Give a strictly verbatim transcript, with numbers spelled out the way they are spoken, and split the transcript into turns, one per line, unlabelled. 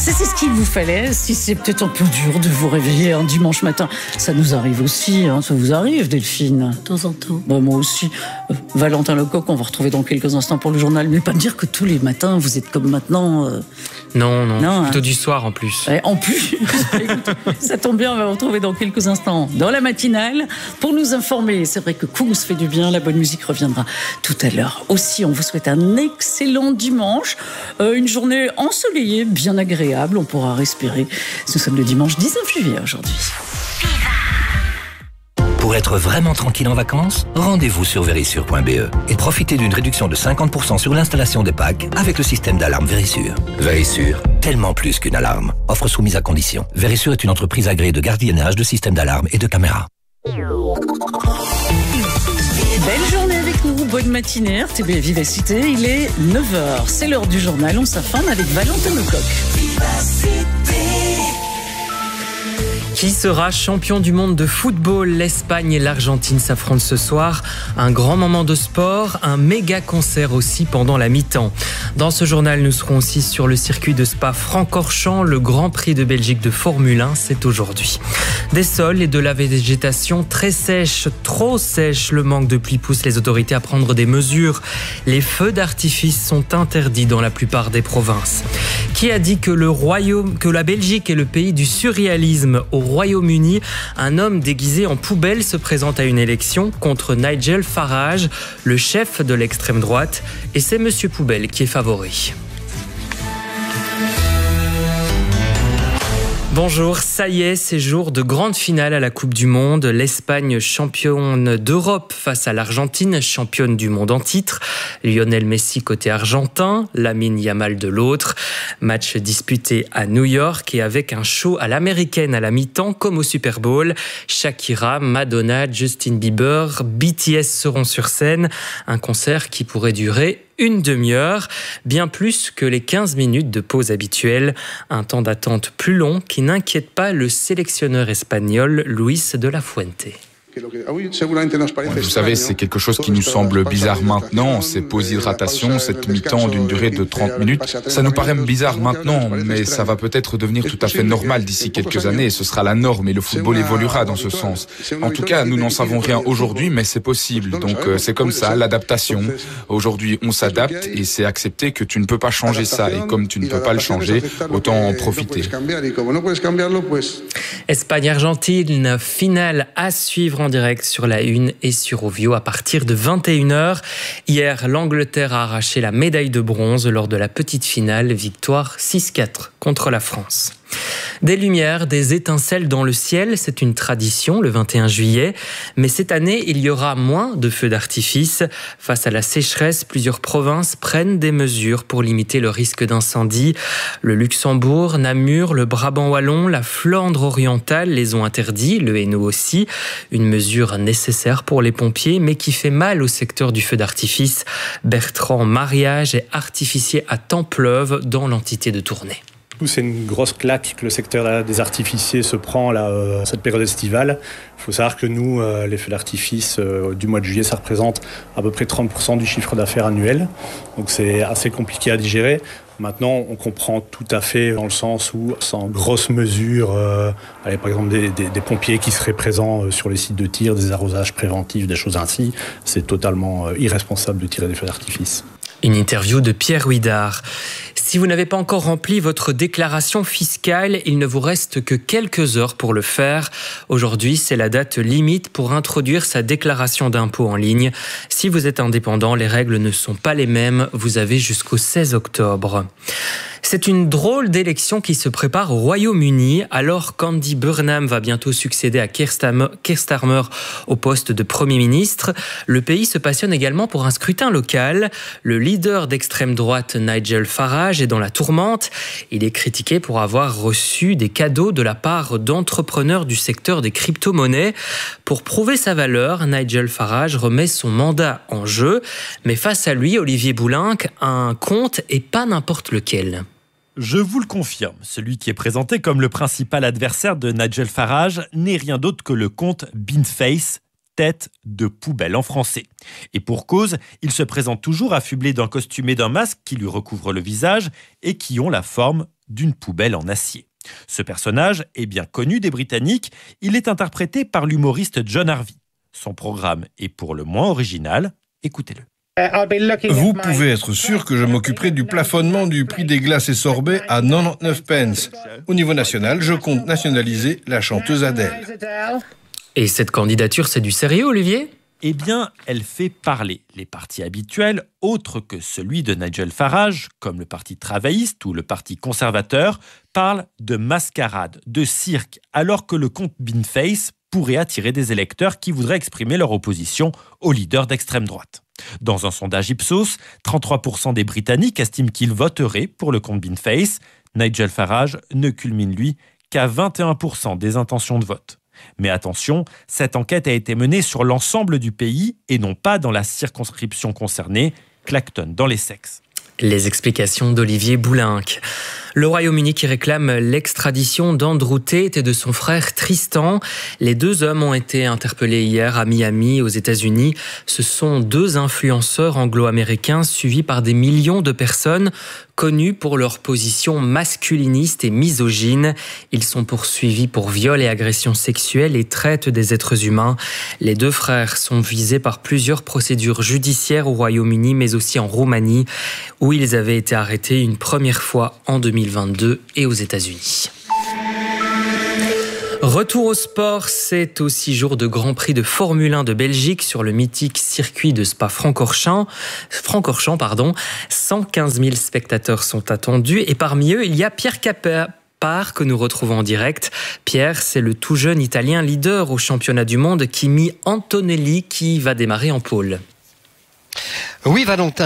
C'est ce qu'il vous fallait. Si c'est peut-être un peu dur de vous réveiller un dimanche matin, ça nous arrive aussi. Hein. Ça vous arrive, Delphine?
De temps en temps.
Bah, moi aussi. Euh, Valentin Lecoq, on va retrouver dans quelques instants pour le journal. Mais pas me dire que tous les matins, vous êtes comme maintenant. Euh...
Non, non,
non,
plutôt
hein.
Du soir en plus.
Ouais, en plus, ça tombe bien, on va vous retrouver dans quelques instants dans la matinale pour nous informer. C'est vrai que Kungs fait du bien, la bonne musique reviendra tout à l'heure. Aussi, on vous souhaite un excellent dimanche, euh, une journée ensoleillée, bien agréable, on pourra respirer. Nous sommes le dimanche dix-neuf juillet aujourd'hui.
Pour être vraiment tranquille en vacances, rendez-vous sur Verisure point b e et profitez d'une réduction de cinquante pour cent sur l'installation des packs avec le système d'alarme Verisure. Verisure, tellement plus qu'une alarme. Offre soumise à condition. Verisure est une entreprise agréée de gardiennage de systèmes d'alarme et de caméras.
Belle journée avec nous, bonne matinée, R T B Vivacité, il est neuf heures, c'est l'heure du journal, on s'informe avec Valentin Lecoq.
Qui sera champion du monde de football? L'Espagne et l'Argentine s'affrontent ce soir. Un grand moment de sport, un méga concert aussi pendant la mi-temps. Dans ce journal, nous serons aussi sur le circuit de Spa-Francorchamps. Le Grand Prix de Belgique de Formule un, c'est aujourd'hui. Des sols et de la végétation très sèches, trop sèches. Le manque de pluie pousse les autorités à prendre des mesures. Les feux d'artifice sont interdits dans la plupart des provinces. Qui a dit que le Royaume, que la Belgique est le pays du surréalisme? Au Royaume-Uni, un homme déguisé en poubelle se présente à une élection contre Nigel Farage, le chef de l'extrême droite, et c'est Monsieur Poubelle qui est favori. Bonjour, ça y est, c'est jour de grande finale à la Coupe du Monde. L'Espagne championne d'Europe face à l'Argentine, championne du monde en titre. Lionel Messi côté argentin, Lamine Yamal de l'autre. Match disputé à New York et avec un show à l'américaine à la mi-temps comme au Super Bowl. Shakira, Madonna, Justin Bieber, B T S seront sur scène. Un concert qui pourrait durer une demi-heure, bien plus que les quinze minutes de pause habituelle. Un temps d'attente plus long qui n'inquiète pas le sélectionneur espagnol Luis de la Fuente.
Vous savez, c'est quelque chose qui nous semble bizarre maintenant, ces pauses d'hydratation, cette mi-temps d'une durée de trente minutes. Ça nous paraît bizarre maintenant, mais ça va peut-être devenir tout à fait normal d'ici quelques années et ce sera la norme et le football évoluera dans ce sens. En tout cas, nous n'en savons rien aujourd'hui, mais c'est possible. Donc c'est comme ça, l'adaptation. Aujourd'hui, on s'adapte et c'est accepter que tu ne peux pas changer ça. Et comme tu ne peux pas le changer, autant en profiter.
Espagne-Argentine, finale à suivre en direct sur la Une et sur Ovio à partir de vingt et une heures. Hier, l'Angleterre a arraché la médaille de bronze lors de la petite finale, victoire six quatre contre la France. Des lumières, des étincelles dans le ciel, c'est une tradition le vingt et un juillet. Mais cette année, il y aura moins de feux d'artifice. Face à la sécheresse, plusieurs provinces prennent des mesures pour limiter le risque d'incendie. Le Luxembourg, Namur, le Brabant wallon, la Flandre orientale les ont interdits, le Hainaut aussi. Une mesure nécessaire pour les pompiers, mais qui fait mal au secteur du feu d'artifice. Bertrand Mariage est artificier à Templeuve dans l'entité de Tournai.
C'est une grosse claque que le secteur des artificiers se prend là, euh, cette période estivale. Il faut savoir que nous, euh, les feux d'artifice euh, du mois de juillet, ça représente à peu près trente pour cent du chiffre d'affaires annuel. Donc c'est assez compliqué à digérer. Maintenant, on comprend tout à fait dans le sens où, sans grosses mesures, euh, allez, par exemple des, des, des pompiers qui seraient présents sur les sites de tir, des arrosages préventifs, des choses ainsi, c'est totalement euh, irresponsable de tirer des feux d'artifice.
Une interview de Pierre Huidard. Si vous n'avez pas encore rempli votre déclaration fiscale, il ne vous reste que quelques heures pour le faire. Aujourd'hui, c'est la date limite pour introduire sa déclaration d'impôt en ligne. Si vous êtes indépendant, les règles ne sont pas les mêmes. Vous avez jusqu'au seize octobre. C'est une drôle d'élection qui se prépare au Royaume-Uni, alors qu'Andy Burnham va bientôt succéder à Keir Starmer au poste de Premier ministre. Le pays se passionne également pour un scrutin local. Le leader d'extrême droite, Nigel Farage, est dans la tourmente. Il est critiqué pour avoir reçu des cadeaux de la part d'entrepreneurs du secteur des crypto-monnaies. Pour prouver sa valeur, Nigel Farage remet son mandat en jeu. Mais face à lui, Olivier Boulinc a un compte et pas n'importe lequel.
Je vous le confirme, celui qui est présenté comme le principal adversaire de Nigel Farage n'est rien d'autre que le compte Beanface, tête de poubelle en français. Et pour cause, il se présente toujours affublé d'un costume et d'un masque qui lui recouvrent le visage et qui ont la forme d'une poubelle en acier. Ce personnage est bien connu des Britanniques, il est interprété par l'humoriste John Harvey. Son programme est pour le moins original, écoutez-le.
Vous pouvez être sûr que je m'occuperai du plafonnement du prix des glaces et sorbets à quatre-vingt-dix-neuf pence. Au niveau national, je compte nationaliser la chanteuse Adele.
Et cette candidature, c'est du sérieux, Olivier ?
Eh bien, elle fait parler. Les partis habituels, autres que celui de Nigel Farage, comme le Parti travailliste ou le Parti conservateur, parlent de mascarade, de cirque, alors que le compte Beanface pourrait attirer des électeurs qui voudraient exprimer leur opposition au leader d'extrême droite. Dans un sondage Ipsos, trente-trois pour cent des Britanniques estiment qu'ils voteraient pour le compte Beanface. Nigel Farage ne culmine, lui, qu'à vingt et un pour cent des intentions de vote. Mais attention, cette enquête a été menée sur l'ensemble du pays et non pas dans la circonscription concernée, Clacton, dans l'Essex.
Les explications d'Olivier Boulinck. Le Royaume-Uni qui réclame l'extradition d'Andrew Tate et de son frère Tristan. Les deux hommes ont été interpellés hier à Miami, aux États-Unis. Ce sont deux influenceurs anglo-américains suivis par des millions de personnes connus pour leur position masculiniste et misogyne. Ils sont poursuivis pour viol et agression sexuelle et traite des êtres humains. Les deux frères sont visés par plusieurs procédures judiciaires au Royaume-Uni, mais aussi en Roumanie, où ils avaient été arrêtés une première fois en deux mille vingt-deux et aux États-Unis. Retour au sport, c'est aussi jour de Grand Prix de Formule un de Belgique sur le mythique circuit de Spa-Francorchamps. Francorchamps, pardon. cent quinze mille spectateurs sont attendus et parmi eux, il y a Pierre Capard que nous retrouvons en direct. Pierre, c'est le tout jeune Italien leader au championnat du monde, Kimi Antonelli, qui va démarrer en pôle.
Oui, Valentin.